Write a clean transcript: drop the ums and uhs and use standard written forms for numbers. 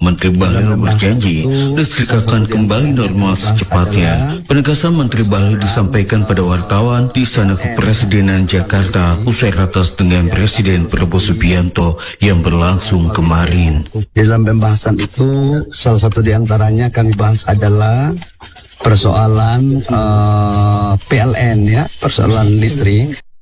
Menteri Bahlil berjanji listrik akan kembali normal secepatnya. Penegasan Menteri Bahlil disampaikan pada wartawan di Istana Kepresidenan Jakarta usai ratas dengan Presiden Prabowo Subianto yang berlangsung kemarin. Di dalam pembahasan itu salah satu diantaranya kami bahas adalah persoalan PLN, ya, persoalan listrik.